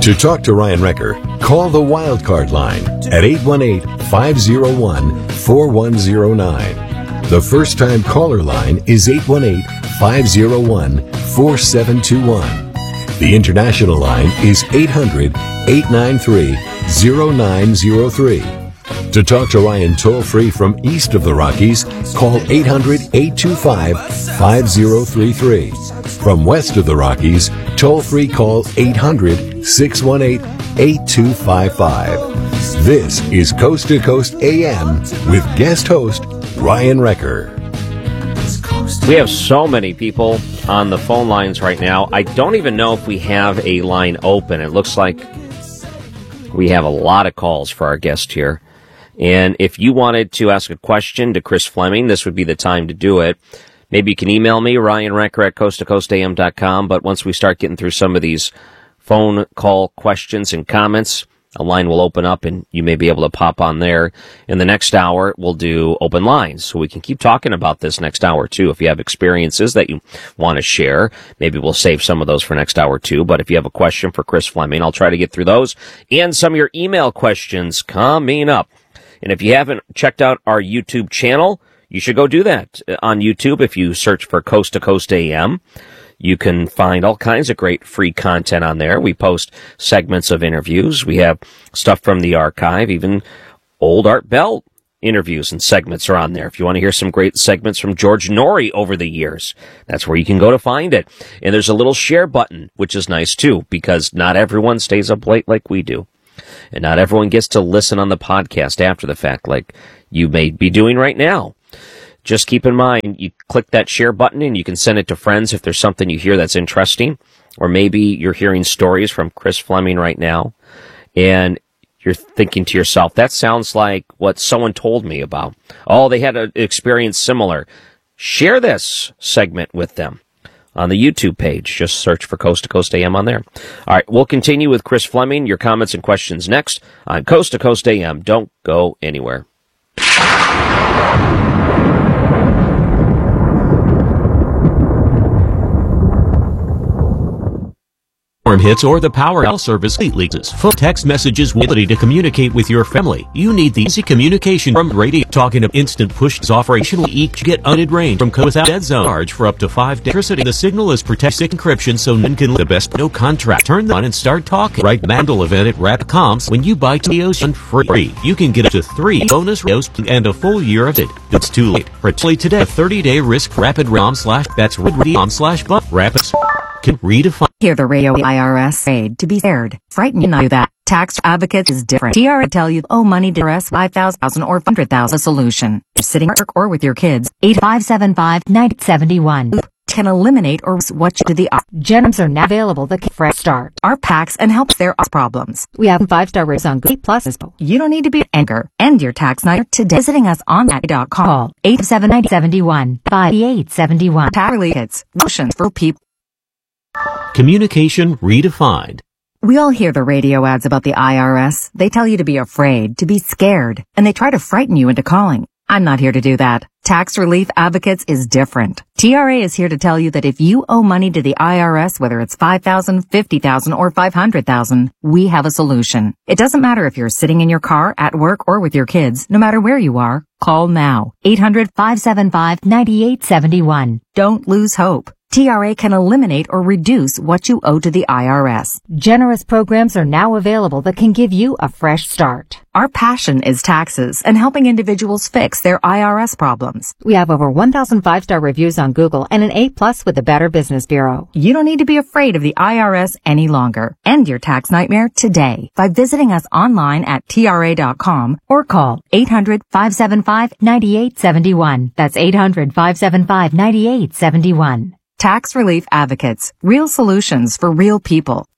To talk to Ryan Recker, call the Wildcard line at 818-501-4109. The first-time caller line is 818-501-4721. The international line is 800-893-0903. To talk to Ryan toll-free from east of the Rockies, call 800-825-5033. From west of the Rockies, toll-free call 800-618-8255. This is Coast to Coast AM with guest host Ryan Recker. We have so many people on the phone lines right now. I don't even know if we have a line open. It looks like we have a lot of calls for our guest here. And if you wanted to ask a question to Chris Fleming, this would be the time to do it. Maybe you can email me, Ryan Recker at coasttocoastam.com. But once we start getting through some of these phone call questions and comments, a line will open up and you may be able to pop on there. In the next hour, we'll do open lines. So we can keep talking about this next hour too. If you have experiences that you want to share, maybe we'll save some of those for next hour too. But if you have a question for Chris Fleming, I'll try to get through those and some of your email questions coming up. And if you haven't checked out our YouTube channel, you should go do that on YouTube. If you search for Coast to Coast AM, you can find all kinds of great free content on there. We post segments of interviews. We have stuff from the archive, even old Art Bell interviews and segments are on there. If you want to hear some great segments from George Norrie over the years, that's where you can go to find it. And there's a little share button, which is nice too, because not everyone stays up late like we do. And not everyone gets to listen on the podcast after the fact like you may be doing right now. Just keep in mind, you click that share button and you can send it to friends if there's something you hear that's interesting. Or maybe you're hearing stories from Chris Fleming right now and you're thinking to yourself, that sounds like what someone told me about. Oh, they had an experience similar. Share this segment with them on the YouTube page. Just search for Coast to Coast AM on there. All right, we'll continue with Chris Fleming. Your comments and questions next on Coast to Coast AM. Don't go anywhere. Storm hits or the power out service leaks. Phone text messages with ability to communicate with your family. You need the easy communication from radio. Talking of instant push operational each get unlimited range from without dead zone charge for up to 5 days. Electricity. The signal is protected encryption so none can the best no contract. Turn on and start talking. Right Mandel event at Rap.coms. When you buy Teos free, you can get up to 3 bonus radios and a full year of it. It's too late. For today, a 30-day risk rapid ram slash that's ram/but rapids can redefine. Hear the radio IRS aid to be scared. Frighten you not do that. Tax Advocate is different. TRA tell you owe money to IRS 5,000 or 100,000 solution. You're sitting at work or with your kids. 8575-9071 can eliminate or what you do the Gems are now available. The fresh start. Our packs and helps their problems. We have 5-star ratings on Google Plus. You don't need to be an anchor. End your tax night today. Visiting us on that.com. Call 879-91 5871. Tax relief kits. Solutions for people. Communication redefined. We all hear the radio ads about the IRS. They tell you to be afraid, to be scared, and they try to frighten you into calling. I'm not here to do that. Tax Relief Advocates is different. TRA is here to tell you that if you owe money to the IRS, whether it's 5,000, 50,000, or 500,000, we have a solution. It doesn't matter if you're sitting in your car, at work, or with your kids. No matter where you are, call now. 800-575-9871. Don't lose hope. TRA can eliminate or reduce what you owe to the IRS. Generous programs are now available that can give you a fresh start. Our passion is taxes and helping individuals fix their IRS problems. We have over 1,000 5-star reviews on Google and an A+ with the Better Business Bureau. You don't need to be afraid of the IRS any longer. End your tax nightmare today by visiting us online at TRA.com or call 800-575-9871. That's 800-575-9871. Tax Relief Advocates. Real solutions for real people.